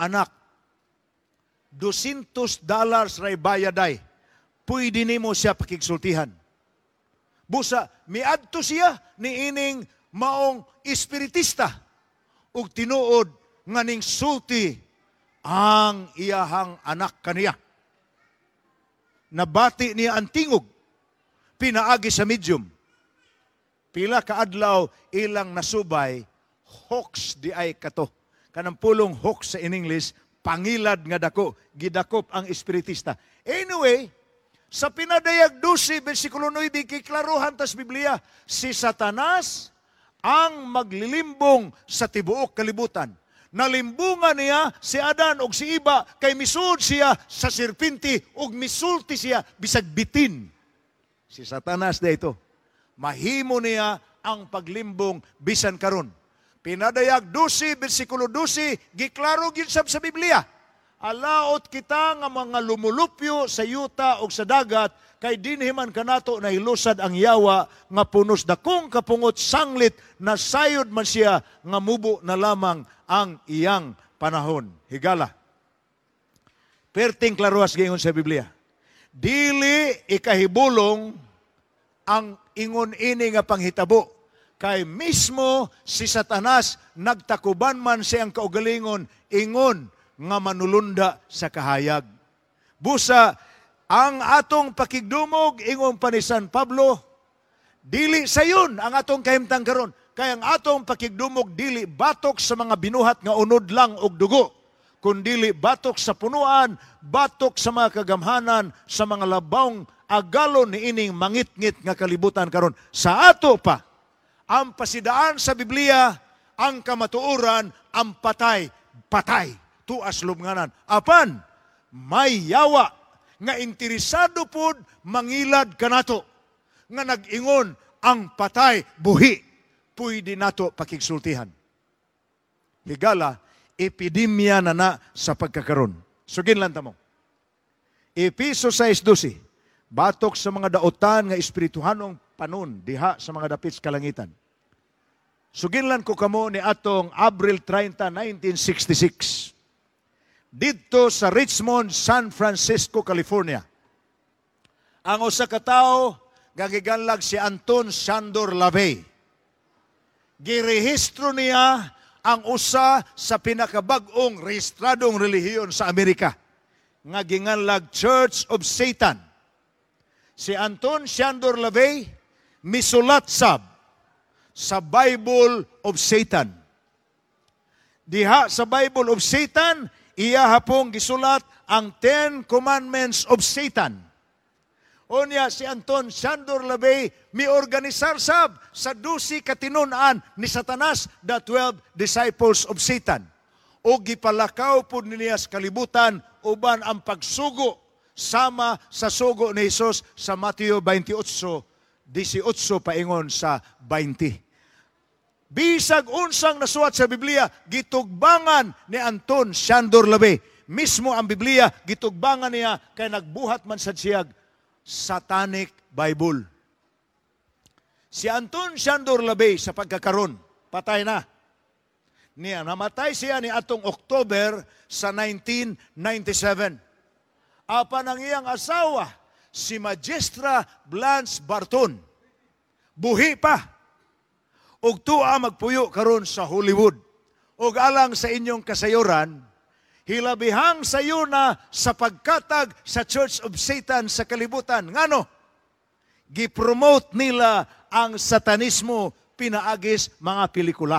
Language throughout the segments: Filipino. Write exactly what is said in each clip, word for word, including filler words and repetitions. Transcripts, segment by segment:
anak, dusintos dollars ray bayaday, pwede nimo siya pakigsultihan. Busa, miadto siya ni ining maong espiritista ug tinuod nga ning sulti ang iyahang anak kaniya. Nabati niya ang tingog, pinaagi sa medium. Pila ka adlaw ilang nasubay, hoax di ay kato. Kanang pulong hoax sa in English, pangilad nga dako, gidakop ang espiritista. Anyway, sa pinadayag twelve, versikulo nine, kiklaruhan tas Biblia, si Satanas ang maglilimbong sa tibuok kalibutan. Nalimbungan niya si Adan og si Iba, kay misud siya sa serpenti og misulti siya bisag bitin. Si Satanas da ito. Mahimo niya ang paglimbong bisan karon. Pinadayag twelve, versikulo twelve, giklaro gyud sab sa Biblia. Alaot kita nga mga lumulupyo sa yuta o sa dagat, kay dinhiman kanato na ilusad ang yawa, nga punos dakong kapungot sanglit, na sayod man siya, nga mubo na lamang ang iyang panahon. Higala. Perting klaruas gayon sa Biblia. Dili ikahibulong ang ingon ini nga panghitabo, kay mismo si Satanas nagtakuban man siyang kaugalingon, ingon nga manulunda sa kahayag. Busa, ang atong pakigdumog, ingon pa ni San Pablo, dili sayon ang atong kahimtang karon. Kaya ang atong pakigdumog, dili batok sa mga binuhat nga unod lang og dugo, kundili batok sa punuan, batok sa mga kagamhanan, sa mga labawng agalon ni ining mangit-ngit nga kalibutan karon. Sa ato pa, ang pasidaan sa Biblia, ang kamatuoran, ang patay, patay. Tuas lubnganan. Apan, may yawa nga interesado pod mangilad kanato. Nga nag-ingon, ang patay, buhi. Pwede nato pakigsultihan. Higala, epidemya na na sa pagkakaroon. Sugin lang tamo. Efeso six twelve, batok sa mga daotan nga espirituhanong panon, diha sa mga dapit sa kalangitan. Sugin lang ko kamo ni atong Abril thirty, nineteen sixty-six. Dito sa Richmond, San Francisco, California. Ang usa ka tawo gagiganlag si Anton Sandor Lavey. Girehistro niya ang usa sa pinakabag-ong rehistradong relihiyon sa Amerika, nga ginganlag Church of Satan. Si Anton Sandor Lavey misulat sab sa Bible of Satan. Diha sa Bible of Satan, iya hapong gisulat ang Ten Commandments of Satan. Unya si Anton Sandor Lavey miorganisar sab sa twelve katinunan ni Satanas, the twelve disciples of Satan. O gipalakaw pud niya sa kalibutan uban ang pagsugo sama sa sugo ni Jesus sa Mateo twenty-eight, eighteen paingon sa twenty. Bisag unsang nasuat sa Biblia, gitugbangan ni Anton Sandor Lavey. Mismo ang Biblia, gitugbangan niya, kay nagbuhat man sa siyag Satanic Bible. Si Anton Sandor Lavey sa pagkakaron, patay na. Niya, namatay siya ni atong October sa nineteen ninety-seven. Apan ang iyang asawa, si Magistra Blanche Barton, buhi pa. Og tuwa magpuyo karon sa Hollywood. Og alang sa inyong kasayuran, hilabihang sayo na sa pagkatag sa Church of Satan sa kalibutan. Ngano? Gipromote nila ang satanismo pinaagis mga pelikula.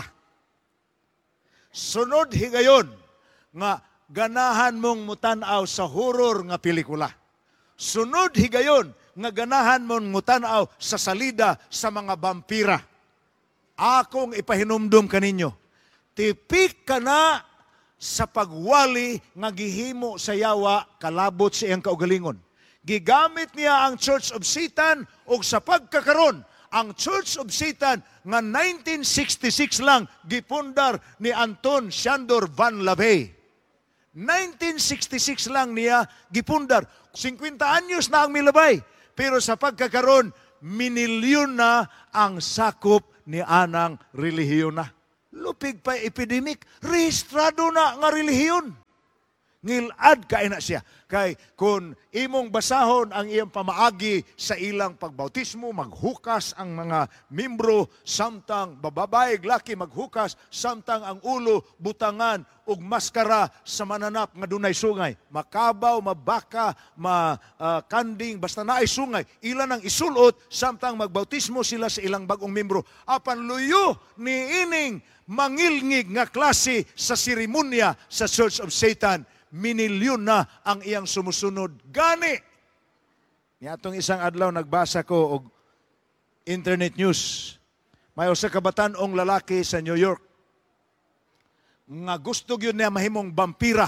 Sunod higayon nga ganahan mong mutanaw sa horror nga pelikula. Sunod higayon nga ganahan mong mutanaw sa salida sa mga vampira. Akong ipahinumdum kaninyo, tipik ka na sa pagwali nga gihimo sa yawa kalabot sa iyang kaugalingon. Gigamit niya ang Church of Satan o sa pagkakaron, ang Church of Satan nga nineteen sixty-six lang gipundar ni Anton Sandor Van Lavey. nineteen sixty-six lang niya gipundar. fifty anyos na ang milabay. Pero sa pagkakaron, minilyon na ang sakop ni anang relihiyon na. Lupig pa epidemic, rehistrado na nga relihiyon. Ngilad kay na siya. Kay kung imong basahon ang iyang pamaagi sa ilang pagbautismo, maghukas ang mga membro, samtang bababae, laki maghukas, samtang ang ulo, butangan, ug maskara sa mananap nga dunay sungay. Makabaw, mabaka, makanding, basta naay sungay. Ilan ang isulot, samtang magbautismo sila sa ilang bagong membro. Apan luyo ni ining mangilngig nga klase sa seremonya sa Church of Satan, minilyon na ang iyang sumusunod. Gani! Niatong isang adlaw nagbasa ko og internet news. May usa ka batan-ong lalaki sa New York nga gusto gyud niya mahimong vampira.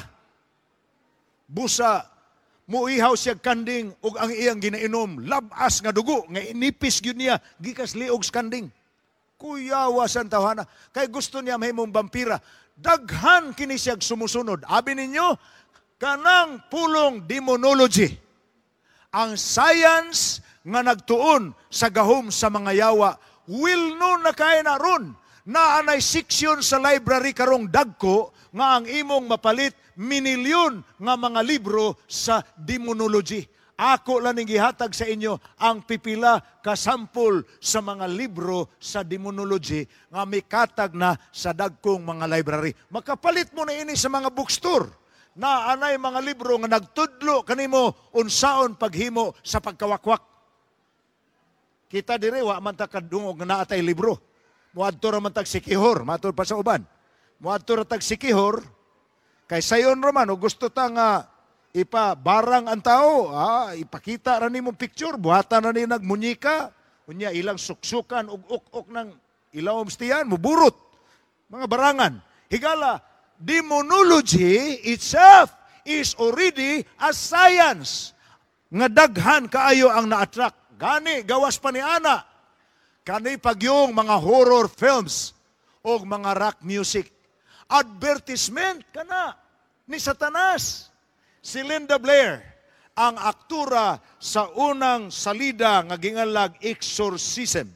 Busa muihaw siya kanding ug ang iyang ginainom labas nga dugo nga inipis gyud niya gikas liog sa kanding. Kuyawa sa tawhana kay gusto niya mahimong vampira. Daghan kini siyang sumusunod. Abi ninyo, kanang pulong demonology. Ang science nga nagtuon sa gahom sa mga yawa, will no na kaya na ron. Naanay section sa library karong dagko nga ang imong mapalit minilyon nga mga libro sa demonology. Ako lang ning gihatag sa inyo ang pipila ka sample sa mga libro sa demonology nga mikatag na sa dagkong mga library. Makapalit mo na ini sa mga bookstore na anay mga libro nga nagtudlo kanimo unsaon paghimo sa pagkawakwak. Kita dire wa man ta kadungog nga naatay libro. Muadto ra man tag sikihor, matud pa sa uban. Muadto ra tag sikihor kay sayon ra man o gusto ta nga ipa barang ang tao, ah, ipakita ra nimo picture, buhatan na ni nagmunyika, unya ilang suksukan ug uk-uk ng ilawom stiyan, muburot. Mga barangan. Higala, demonology itself is already a science. Nga daghan kaayo ang na-attract. Gani, gawas pa ni ana. Kani pagyong mga horror films o mga rock music. Advertisement kana ni Satanas. Si Linda Blair, ang aktura sa unang salida nga gingalag Exorcism.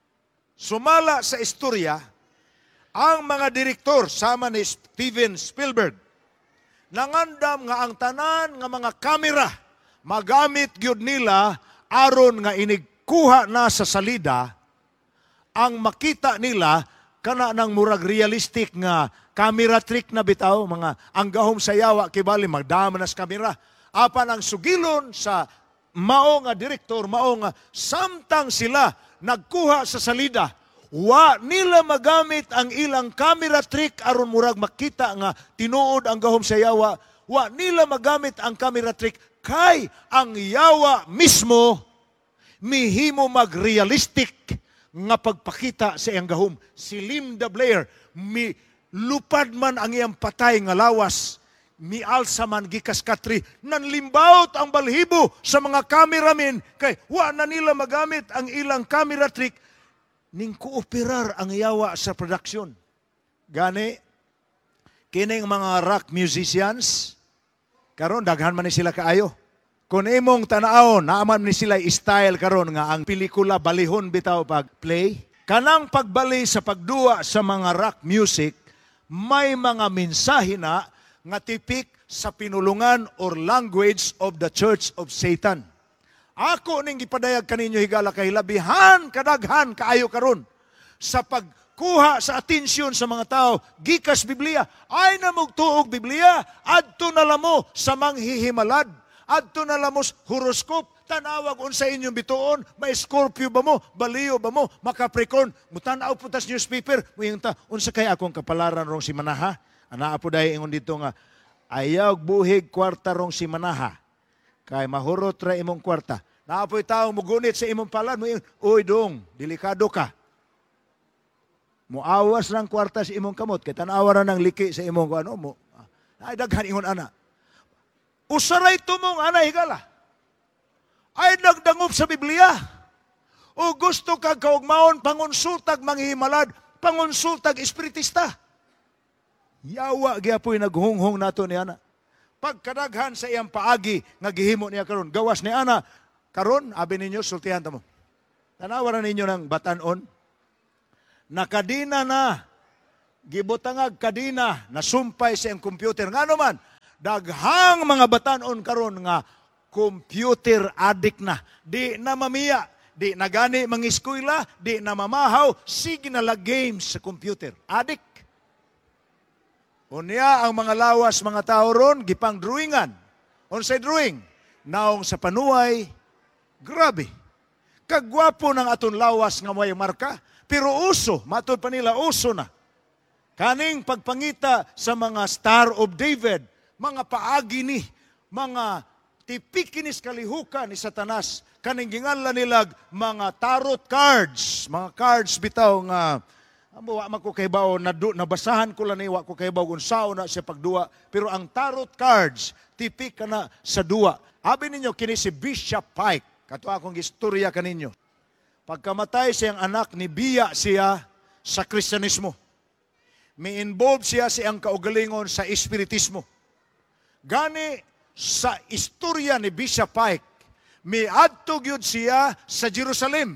Sumala sa istorya, ang mga direktor sama ni Steven Spielberg, nangandam nga ang tanan nga mga kamera, magamit gyud nila aron nga inigkuha na sa salida, ang makita nila kana nang murag realistic nga camera trick na bitaw, mga ang gahom sa yawa kibali magdama na sa kamera. Apan ang sugilon sa mao nga direktor, mao nga samtang sila nagkuha sa salida, wa nila magamit ang ilang camera trick aron murag makita nga tinuod ang gahom sa yawa. Wa nila magamit ang camera trick kay ang yawa mismo mihimo mag-realistic nga pagpakita sa iyang gahom. Si Linda Blair, mi lupad man ang iyang patay nga lawas, mialsa man gikas katri, nanlimbaut ang balhibo sa mga cameramen, kay wa na nila magamit ang ilang camera trick, ning kooperar ang yawa sa production. Gani, kining mga rock musicians, karon daghan man ni sila kaayo. Kung imong tanaon, naaman ni sila style karon nga ang pelikula balihon bitaw pag play. Kanang pagbali sa pagduwa sa mga rock music, may mga mensahe na nga tipik sa pinulungan or language of the Church of Satan. Ako ning gipadayag kaninyo higala kay labihan kadaghan kaayo karon sa pagkuha sa atensyon sa mga tao gikas Biblia. Ay na mugtuog Biblia, adto na lamo sa manghihimalad, adto na lamo sa horoscope. Tanawag unsa inyong bituon, may Scorpio ba mo, Baliyo ba mo, Makaprikon, mutanaw po tas newspaper, muyang ta, unsa kay akong kapalaran rong si Manaha? Anaa po dahil ingon dito nga, ayaw buhig kwarta rong si Manaha, kay mahurot ra imong kwarta. Naapoy tao mugunit sa imong palan, muyang, uy dong, delikado ka. Muawas ng kwarta sa imong kamot, kay tanawa ra ng liki sa imong ano mo. Ay daghan ingon ana. Usaray tumong ana higala. Ay nagdangop sa Biblia. O gusto kag kaugmaon pangonsultag manghimalad, pangonsultag espiritista. Yawa gyapoy naghunghong nato ni ana. Pagkadaghan sa iyang paagi nga gihimo niya karon, gawas ni ana karon abi ninyo sultihan ta mo. Tanawa ninyo ng batan-on. Nakadina na gibutangag kadina, nasumpay sa iyang computer. Ngano man, Daghang mga batanon karon nga computer addict na. Di na mamiya, di na gani mangiskwela, di na mamahaw, sige na la games sa computer. Addict. Unya ang mga lawas mga tao ron gipang drawingan. Unsay drawing? Naong sa panuway, grabe. Kagwapo ng aton lawas nga may marka, pero uso, matod pa nila uso na. Kaning pagpangita sa mga Star of David, mga paagi ni, mga tipikinis kalihukan ni Satanas, kaning ginganlan nilag mga tarot cards, mga cards bitaw nga amo wa man ko kahibaw na nabasahan ko lang ni wa ko kahibaw kung sao na siya pagduwa, pero ang tarot cards tipik kana sa duwa. Abi ninyo kini si Bishop Pike, kato akong istorya kaninyo. Pagkamatay siyang anak ni biya siya sa Kristyanismo. Mi-involve siya siyang kaugalingon sa espiritismo. Gani sa istorya ni Bishop Pike, miadto gyud siya sa Jerusalem.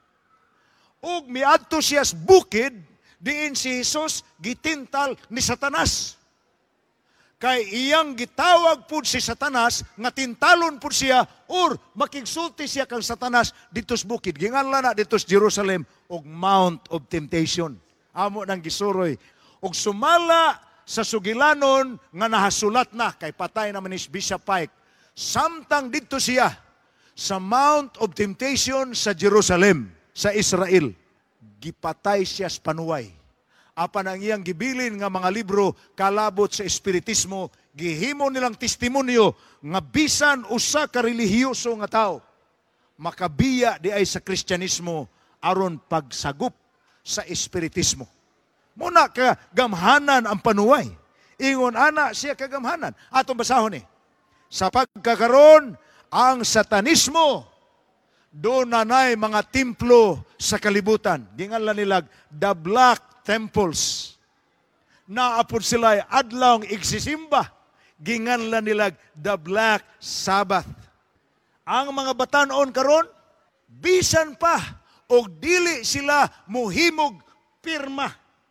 Ug miadto siya sa bukid diin si Jesus gitintal ni Satanas. Kay iyang gitawag pud si Satanas nga tintalon pud siya or makigsulti siya kang Satanas dito sa bukid. Ginganlan na dito sa Jerusalem og Mount of Temptation. Amo nang gisuroy. Og sumala sa sugilanon nga nahasulat na kay patay naman ni Bishop Pike. Samtang dito siya sa Mount of Temptation sa Jerusalem, sa Israel. Gipatay siya sa panuway. Apan ang iyang gibilin nga mga libro kalabot sa espiritismo, gihimo nilang testimonyo nga bisan usa ka relihiyoso nga tao makabiya di ay sa Kristyanismo aron pagsagop sa espiritismo. Muna ka gamhanan ang panuway. Ingon ana siya kagamhanan. Atong basahon ni. Sa pagkakaron ang Satanismo doon nanay mga templo sa kalibutan. Ginganlan nilag the Black Temples. Naapod sila adlaw igsisimba. Ginganlan nilag the Black Sabbath. Ang mga batanon karon bisan pa og dili sila muhimog pirma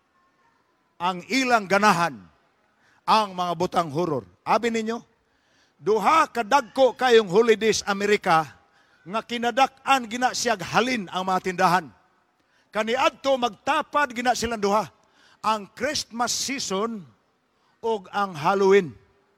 ang ilang ganahan ang mga butang horror. Abi ninyo, duha kadagko kayong holidays Amerika nga kinadak-an gina siyag halin ang mga tindahan. Kaniadto magtapad gina silang duha, ang Christmas season ug ang Halloween.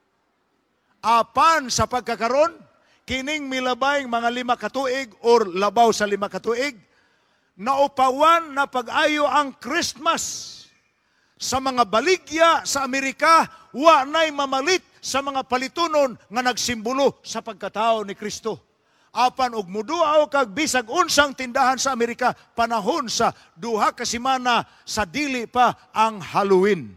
Apan sa pagkakaron, kining milabayng mga lima katuig or labaw sa lima katuig, naupawan na pag-ayo ang Christmas. Sa mga baligya sa Amerika, wa na'y mamalit sa mga palitunon nga nagsimbolo sa pagkatao ni Kristo. Apan og muduaw kag bisag unsang tindahan sa Amerika panahon sa duha ka semana sa dili pa ang Halloween.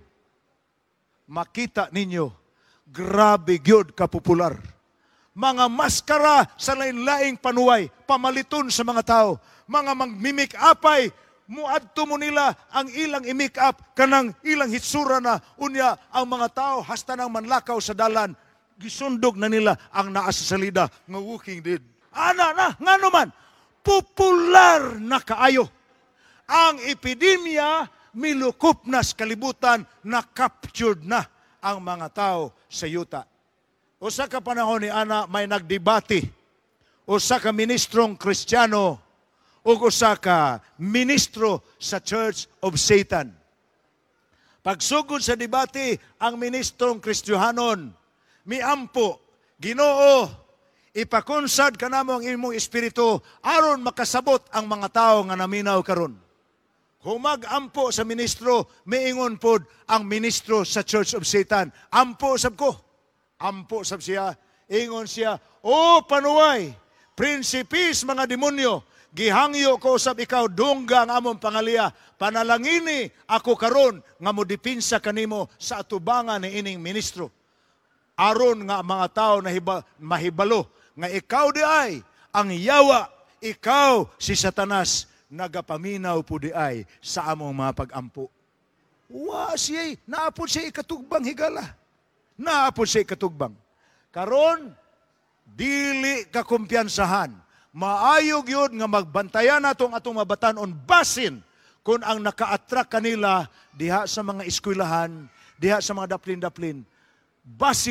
Makita ninyo, grabe gyud ka popular. Mga maskara sa lain-laing panuway, pamaliton sa mga tao. Mga magmimik apay, muadto mo nila ang ilang i-make up kanang ilang hitsura na unya ang mga tao hasta nang manlakaw sa dalan. Gisundog na nila ang naa sa salida nga Walking Dead. Ana na, nga naman, popular na kaayo. Ang epidemya, milukop na sa kalibutan, na-captured na ang mga tao sa yuta. Usa ka panahon ni Ana, may nagdebate. Usa ka ministrong Kristiyano o usa ka ministro sa Church of Satan. Pagsugod sa debate, ang ministrong Kristiyanon, miampo, Ginoo, ipakonsad ka namo ang imong espiritu aron makasabot ang mga tao nga naminaw karon. Humag-ampo sa ministro, miingon pod ang ministro sa Church of Satan. Ampo sab ko. Ampo sab siya. Ingon siya, "O panuway, prinsipis mga demonyo, gihangyo ko sab ikaw dungga ang among pangaliya. Panalangini ako karon nga modipinsa kanimo sa atubangan ni ining ministro. Aron nga mga tao na hiba, mahibalo nga ikaw di ay ang yawa, ikaw si Satanas, nagapaminaw po di ay sa among mga pag-ampo." Wa siya, naapod siya ikatugbang higala. Naapod siya ikatugbang. Karon, dili ka kumpiyansahan. Maayog yun nga magbantayan natong atong mabatanon basin kung ang naka-attract kanila diha sa mga eskwelahan, diha sa mga daplin-daplin. Basi yun,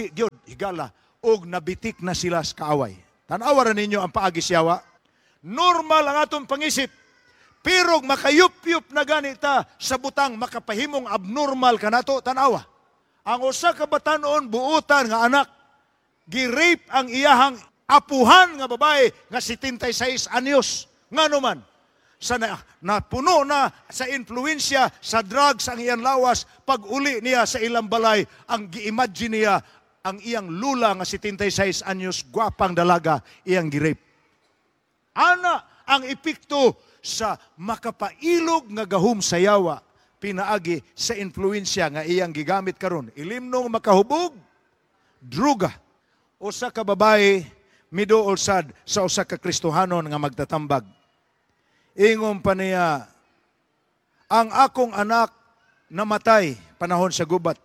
higala, og nabitik na sila sa kaaway. Tanawa ra ninyo ang paagi siyawa. Normal ang atong pangisip. Pero makayup-yup na ganita sa butang makapahimong abnormal kanato, tanawa. Ang usa ka batanon buutan nga anak, gi-rape ang iyahang apuhan nga babae nga setenta y seis anyos. Ngano man, sa na, napuno na sa influensya sa drugs ang iyang lawas, pag uli niya sa ilang balay, ang gi-imagine niya ang iyang lula nga setenta y seis anyos, gwapang dalaga, iyang gi-rape. Ana ang epekto sa makapailog nga gahom sa yawa, pinaagi sa influensya nga iyang gigamit karon. Ilimnong makahubog, druga. Usa ka babae, miduol sad sa usa ka Kristohanon nga magtatambag. Ingon pa niya, ang akong anak namatay panahon sa gubat.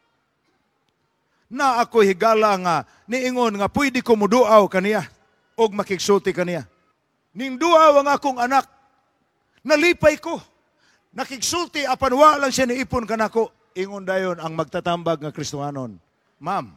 Na ako higala nga, niingon nga pwede ko muduaw kaniya og makigsulti kaniya. Ning duaw ang akong anak, nalipay ko. Nakigsulti, apan wa lang siya niipon kanako. Ingon dayon ang magtatambag nga Kristohanon. Ma'am,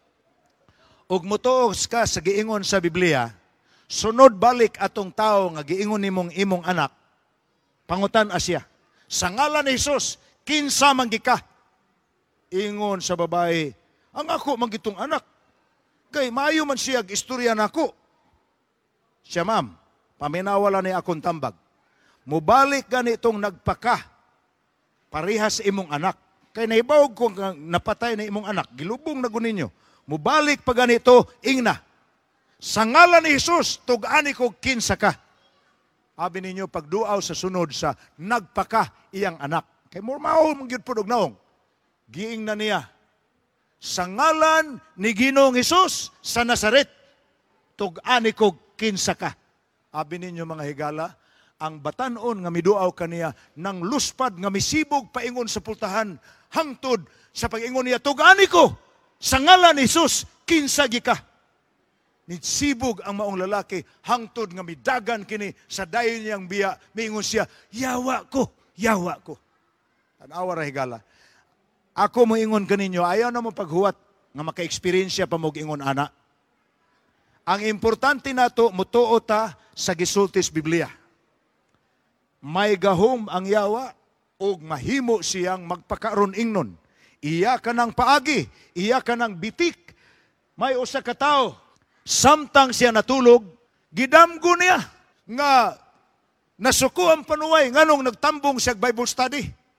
og mutuos ka sa giingon sa Biblia, sunod balik atong tao nga giingon nimong imong anak, pangutan asya. Sa ngalan ni Jesus, kinsa man gika? Ingon sa babae, ang ako man gitong anak. Kay maayo man siya istorya nako. Siya, ma'am, paminawala ni akong tambag. Mubalik ganitong nagpaka, parihas imong anak. Kay naibawag ko nga napatay na imong anak, gilubong na guninyo. Mubalik pa ganito, ingna. Sa ngalan ni Jesus, tug-ani ko kinsa ka. Abi ninyo, pagduaw sa sunod sa nagpaka iyang anak. Kay murmaw mong yun po naong. Giing na niya. Sa ngalan ni Ginoong Jesus sa Nazaret, tug-ani ko kinsa ka. Abi ninyo mga higala, ang batanon nga miduaw kaniya nang luspad nga misibog paingon sa pultahan hangtod sa pag-ingon niya, tug-ani ko sa ngalan ni Jesus, kinsa gika. Nitsibog ang maong lalaki, hangtod nga midagan kini sa dayon niyang biya, miingon siya, yawa ko, yawa ko. Tanawa ra higala. Ako mo ingon kaninyo, ayaw na mo paghuwat nga maka-experiensya pa mo ingon ana. Ang importante nato, mutuo ta sa gisultis Biblia. May gahom ang yawa, o mahimo siyang magpakaron ingnon. Iya ka ng paagi, iya ka ng bitik. May usa ka tao, samtang siya natulog, gidamgo niya nga nasuko ang panuway, nganong nagtambong siya Bible study.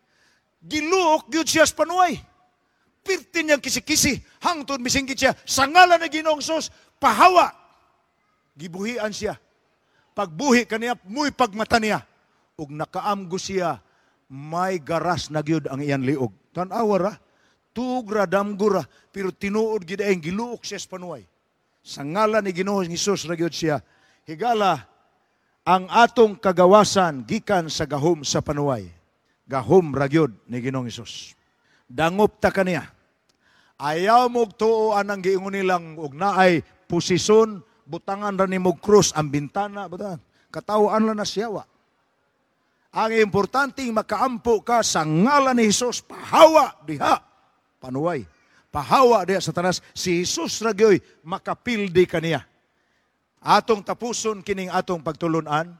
Giluok gyud siya sa panuway. Pirti niyang kisi-kisi, hangtod misinggit siya, sa ngalan na Ginoong Sus, pahawa. Gibuhian siya. Pagbuhi kaniya, muy pagmata niya. Ug nakaamgo siya, may garas na gyud ang iyan liog. Tanawa ra, tugra damgura, pero tinuod gid ay giluok siya sa panuway. Sa ngalan ni Ginoong Hesus ra gyud siya. Higala, ang atong kagawasan gikan sa gahom sa panuway. Gahom ra gyud ni Ginoong Hesus. Dangop ta kaniya. Ayaw mo tuoan ang giingon nilang og naay posisyon, butangan ra ni mog krus ang bintana, butan. Katawaan lang na siyawa. Ang importante makaampo ka sa ngalan ni Hesus, pahawa diha, panuway. Pahawa diha sa tanas, si Hesus ra gyoy makapildi kaniya. Atong tapuson kining atong pagtulunan.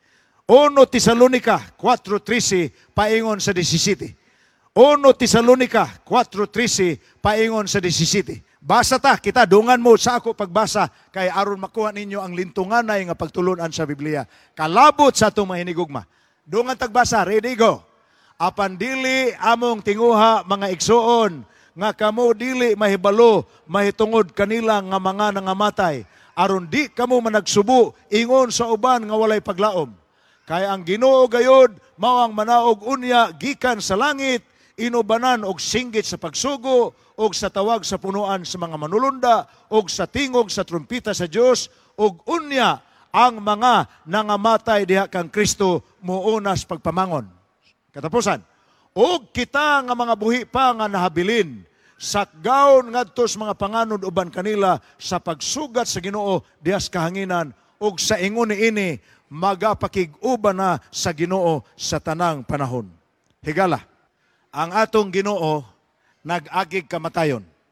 Uno Tesalonica four thirteen paingon sa seventeen. Uno Tesalonica four thirteen paingon sa seventeen. Basa ta, kita dungan mo sa ako pagbasa kay aron makuha ninyo ang lintunganay nga pagtulunan sa Biblia. Kalabot sa atong mahinigugma. Dungan tagbasa, ready go. Apan dili among tinguha mga igsuon nga kamo dili mahibalo mahitungod kanila nga mga nangamatay aron di kamo managsubo ingon sa uban nga walay paglaom. Kay ang Ginoo gayod mao ang manaog unya gikan sa langit, inubanan og singgit sa pagsugo og sa tawag sa punuan sa mga manulunda og sa tingog sa trumpita sa Dios og unya ang mga nangamatay diha kang Kristo muunas pagpamangon. Katapusan, og kita nga mga buhi pa nga nahabilin sakgaon ngadto sa mga panganod uban kanila sa pagsugat sa Ginoo diha sa kahanginan og sa ingon niini magapakig-uban na sa Ginoo sa tanang panahon. Higala, ang atong Ginoo nag-agig kamatayon.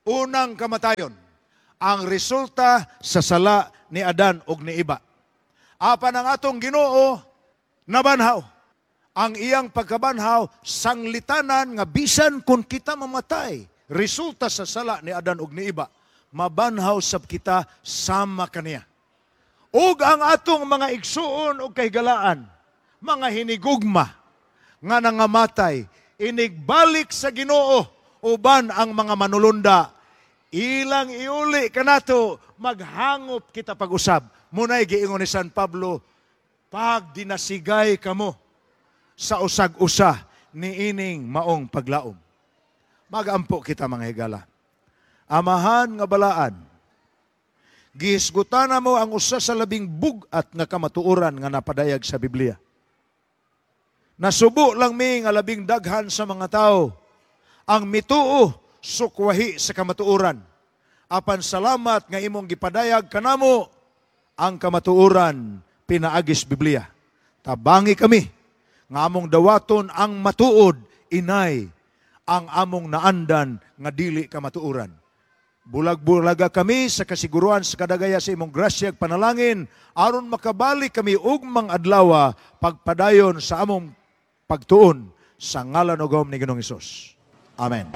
unang kamatayon, ang resulta sa sala ni Adan ug ni Eva. Apan ang atong Ginoo nabanhaw. Ang iyang pagkabanhaw sanglitanan nga bisan kung kita mamatay, resulta sa sala ni Adan ug ni Eva, mabanhaw sab kita sama kaniya. Ug ang atong mga igsuon ug kahigalaan, mga hinigugma nga nangamatay, inigbalik sa Ginoo uban ang mga manulunda. Ilang iuli kanato, maghangop kita pag-usab. Munay giingon ni San Pablo, pag dinasigay kamo sa usag-usa ni ining maong paglaom. Magampo kita mga higala. Amahan nga balaan, gihisgutan mo ang usa sa labing bugat nga kamatuoran nga napadayag sa Biblia. Nasubo lang mi nga labing daghan sa mga tao ang mituo sukwahi sa kamatuoran. Apan salamat nga imong gipadayag kanamo ang kamatuoran pinaagis Biblia. Tabangi kami nga among dawaton ang matuod, inay ang among naandan nga dili kamatuoran. Bulag-bulaga kami sa kasiguruan sa kadagaya sa imong grasya ug panalangin aron makabalik kami ugmang adlaw pagpadayon sa among pagtuon sa ngalan ug gawom ni Ginoong Hesus. Amen.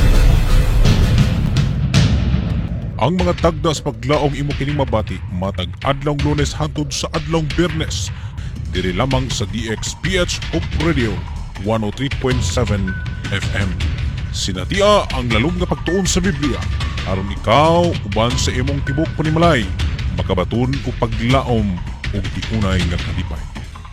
Ang mga tagda sa paglaong imo kining mabati matag adlawng Lunes hangtod sa adlawng Biyernes diri lamang sa D X P H Hope Radio one oh three point seven F M. Sinatia ang lalong nga pagtuon sa Biblia aron ikaw uban sa imong tibok panimalay makabaton o paglaom o tiunay nga kalipay.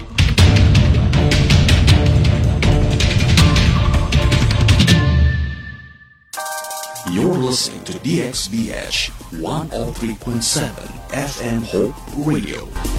You're listening to D X B H one oh three point seven F M Hope Radio.